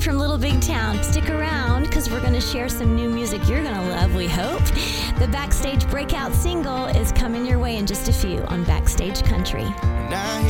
Dave from Little Big Town. Stick around because we're going to share some new music you're going to love, we hope. The Backstage breakout single is coming your way in just a few on Backstage Country.